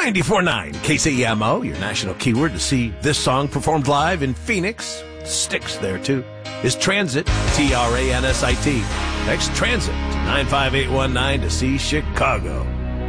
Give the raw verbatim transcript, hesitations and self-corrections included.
ninety-four point nine K C M O, your national keyword to see this song performed live in Phoenix. Sticks there, too. Is Transit, T R A N S I T. Text Transit to nine five eight one nine to see Chicago.